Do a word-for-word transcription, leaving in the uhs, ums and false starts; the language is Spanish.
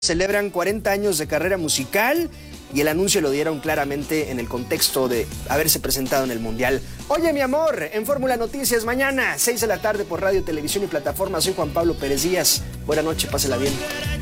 Celebran cuarenta años de carrera musical y el anuncio lo dieron claramente en el contexto de haberse presentado en el Mundial. Oye, mi amor, en Fórmula Noticias mañana, seis de la tarde por radio, televisión y plataforma. Soy Juan Pablo Pérez Díaz. Buenas noches, pásela bien.